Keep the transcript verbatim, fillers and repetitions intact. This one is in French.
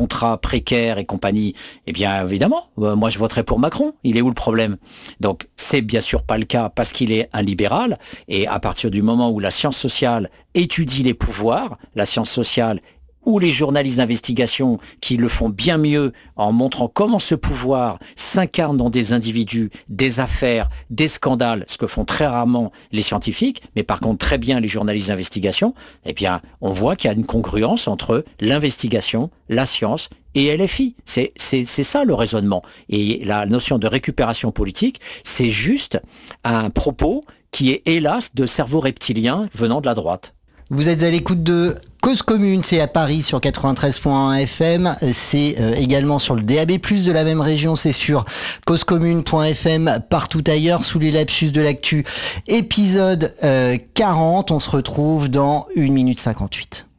contrats précaires et compagnie, eh bien évidemment, euh, moi je voterai pour Macron. Il est où le problème? Donc c'est bien sûr pas le cas parce qu'il est un libéral, et à partir du moment où la science sociale étudie les pouvoirs, la science sociale ou les journalistes d'investigation qui le font bien mieux en montrant comment ce pouvoir s'incarne dans des individus, des affaires, des scandales, ce que font très rarement les scientifiques, mais par contre très bien les journalistes d'investigation, eh bien on voit qu'il y a une congruence entre l'investigation, la science et L F I. C'est, c'est, c'est ça le raisonnement. Et la notion de récupération politique, c'est juste un propos qui est hélas de cerveau reptilien venant de la droite. Vous êtes à l'écoute de Cause Commune, c'est à Paris sur quatre-vingt-treize point un F M, c'est euh, également sur le D A B plus, de la même région, c'est sur cause commune point F M, partout ailleurs, sous les lapsus de l'actu, épisode euh, quarante, on se retrouve dans une minute cinquante-huit.